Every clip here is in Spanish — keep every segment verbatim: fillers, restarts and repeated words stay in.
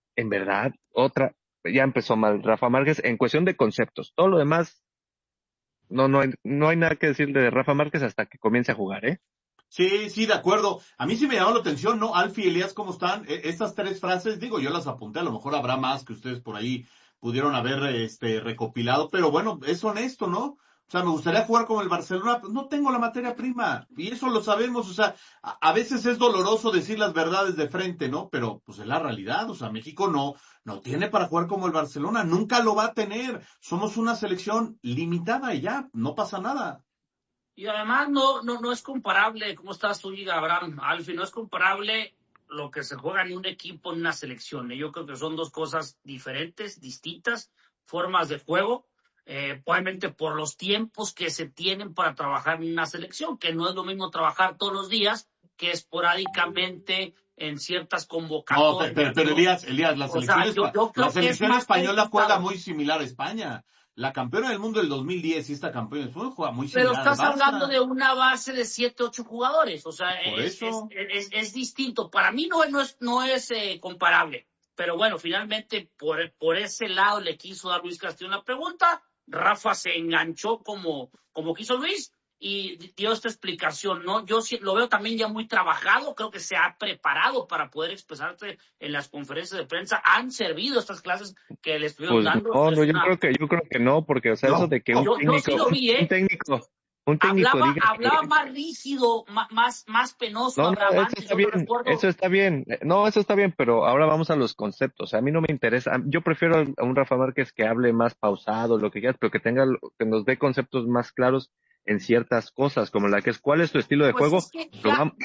En verdad, otra, ya empezó mal Rafa Márquez en cuestión de conceptos. Todo lo demás, no, no hay, no hay nada que decir de Rafa Márquez hasta que comience a jugar, ¿eh? Sí, sí, de acuerdo. A mí sí me llamó la atención, ¿no? Alfie y Elías, ¿cómo están? E- estas tres frases, digo, yo las apunté, a lo mejor habrá más que ustedes por ahí pudieron haber este, recopilado, pero bueno, es honesto, ¿no? O sea, me gustaría jugar como el Barcelona, pues no tengo la materia prima, y eso lo sabemos, o sea, a, a veces es doloroso decir las verdades de frente, ¿no? Pero pues es la realidad, o sea, México no, no tiene para jugar como el Barcelona, nunca lo va a tener. Somos una selección limitada y ya, no pasa nada. Y además no, no, no es comparable, ¿cómo estás tú, Abraham? Alfie, no es comparable lo que se juega en un equipo, en una selección. Yo creo que son dos cosas diferentes, distintas, formas de juego, eh, probablemente por los tiempos que se tienen para trabajar en una selección, que no es lo mismo trabajar todos los días que esporádicamente en ciertas No, pe- pero, convocatorias, pero ¿no? Elías, Elías, la O selección, sea, yo, espa- yo la creo que es selección más española juega complicado. muy similar a España. La campeona del mundo del dos mil diez y esta campeona del mundo juega muy Pero similar al estás hablando Barça. de una base de siete, ocho jugadores, o sea, Por es, es, eso. es, es distinto. Para mí no, no es, no es eh, comparable. Pero bueno, finalmente por, por ese lado le quiso dar Luis Castillo la pregunta. Rafa se enganchó como, como quiso Luis y dio esta explicación, ¿no? Yo sí, lo veo también ya muy trabajado, creo que se ha preparado para poder expresarse en las conferencias de prensa. Han servido estas clases que le estuvieron Pues dando. no, Es no, yo una, creo que, yo creo que no, porque, o sea, eso No, de que un no. yo, yo sí técnico, lo un, vi, un ¿eh? técnico, un técnico Hablaba, diga hablaba que, más rígido, ma- más, más penoso, no, no, Abraham. eso Antes está yo lo bien, eso recuerdo. está bien, eh, no, eso está bien, pero ahora vamos a los conceptos. A mí no me interesa, a- yo prefiero a un Rafa Márquez que hable más pausado, lo que quieras, pero que tenga, que nos dé conceptos más claros en ciertas cosas, como la que es, ¿cuál es tu estilo de Pues juego? es que Lo ya, vam-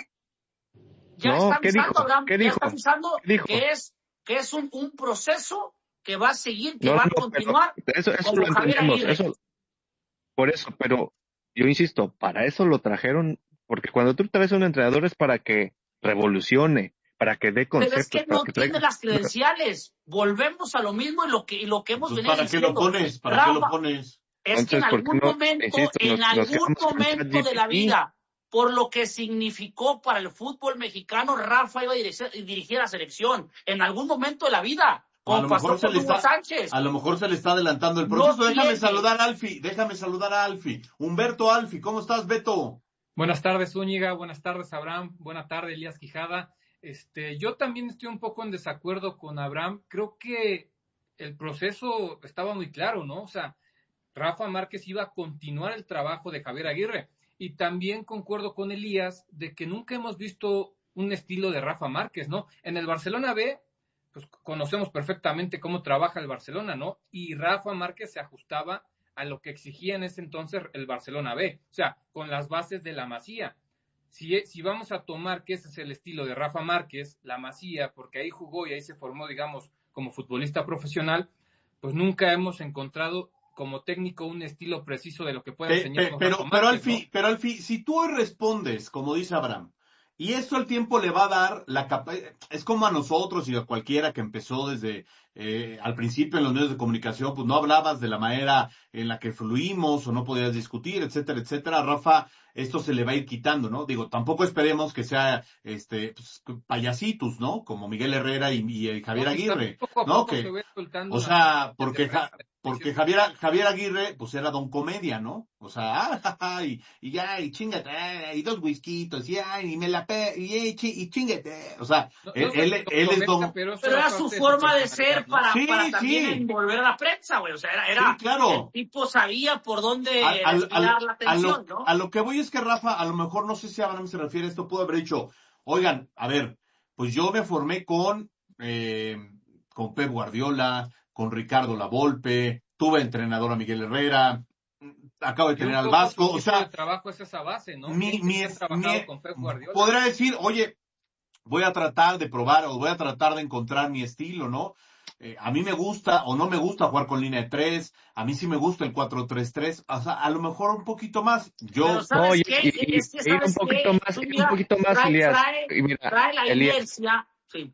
ya no, está ¿qué dijo? avisando, Abraham, ¿Qué ya dijo? está avisando ¿Qué dijo? que es, que es un, un proceso que va a seguir, que No, va a no, pero continuar eso, eso lo como Javier entendemos, Aguirre. eso, por eso, pero yo insisto, para eso lo trajeron, porque cuando tú traes a un entrenador es para que revolucione, para que dé Pero es conceptos, que para no que tiene traiga. las credenciales. Volvemos a lo mismo y lo que, y lo que hemos Entonces, venido ¿para qué lo diciendo. pones? ¿Para qué lo Rafa, pones? es que en Entonces, ¿por qué algún no? momento, Insisto, en nos, nos algún quedamos con momento de la ChatGPT. vida, por lo que significó para el fútbol mexicano, Rafa iba a dirigir, dirigir a la selección. En algún momento de la vida, A como lo mejor pasó se con le Hugo está, Sánchez. a lo mejor se le está adelantando el No proceso. Déjame tiene. saludar a Alfie, déjame saludar a Alfie. Humberto Alfie, ¿cómo estás, Beto? Buenas tardes, Zúñiga. Buenas tardes, Abraham. Buenas tardes, Elías Quijada. Este, yo también estoy un poco en desacuerdo con Abraham. Creo que el proceso estaba muy claro, ¿no? O sea, Rafa Márquez iba a continuar el trabajo de Javier Aguirre. Y también concuerdo con Elías de que nunca hemos visto un estilo de Rafa Márquez, ¿no? En el Barcelona B, pues conocemos perfectamente cómo trabaja el Barcelona, ¿no? Y Rafa Márquez se ajustaba a lo que exigía en ese entonces el Barcelona B, o sea, con las bases de la Masía. Si, si vamos a tomar que ese es el estilo de Rafa Márquez, la Masía, porque ahí jugó y ahí se formó, digamos, como futbolista profesional, pues nunca hemos encontrado como técnico un estilo preciso de lo que pueda Pe- pe- enseñarnos Rafa pero, pero Márquez, ¿no? Alfie, pero Alfie, si tú hoy respondes, como dice Abraham, y esto el tiempo le va a dar la capacidad, es como a nosotros y a cualquiera que empezó desde eh, al principio en los medios de comunicación, pues no hablabas de la manera en la que fluimos o no podías discutir, etcétera, etcétera. Rafa, esto se le va a ir quitando, ¿no? Digo, tampoco esperemos que sea este pues, payasitos, ¿no? Como Miguel Herrera y, y, eh, No, Javier y también Aguirre, poco a ¿no? poco se Que, ve soltando o una manera sea, de porque ja- porque decir, Javier, Javier Aguirre, pues era don comedia, ¿no? O sea, ah, ja, ja, y, y ya, y chingate, eh, y dos whiskitos, y ay, y me la pe, y, eh, chi- y chingate. O sea, no, él, no sé él, si lo él es comenta, don, pero eso Pero era era su parte de su forma de personalidad, ser ¿no? para, para sí, también sí, envolver a la prensa, güey. O sea, era, sí, era, el claro. tipo sabía por Al, dónde al, al, desviar la a lo, atención, ¿no? a lo que voy es que Rafa, a lo mejor no sé si Abraham se refiere a esto, pudo haber dicho, oigan, a ver, pues yo me formé con, eh, con Pep Guardiola, con Ricardo Lavolpe, tuve entrenador a Miguel Herrera, acabo de Y tener un al poco su Vasco, o equipo de sea, trabajo es esa base, ¿no? mi, ¿Quién, mi, quién ha es- mi, trabajado con Pep Guardiola? podrá decir, oye, voy a tratar de probar o voy a tratar de encontrar mi estilo, ¿no? Eh, a mí me gusta o no me gusta jugar con línea de tres, a mí sí me gusta el cuatro tres tres, o sea, a lo mejor un poquito más. Pero Yo, No, ¿sabes y, qué? y, y, Es que, e ir un ¿sabes poquito qué? más, Tú ir un mira, poquito más, trae, Elías. trae, Y mira, trae la Elías, inercia. Sí.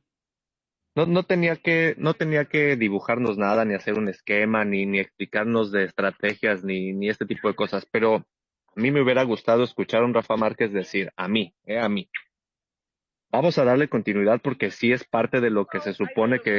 no, no tenía que, no tenía que dibujarnos nada, ni hacer un esquema, ni, ni explicarnos de estrategias, ni, ni este tipo de cosas, pero a mí me hubiera gustado escuchar a un Rafa Márquez decir, a mí, eh, a mí, vamos a darle continuidad porque sí es parte de lo que se supone que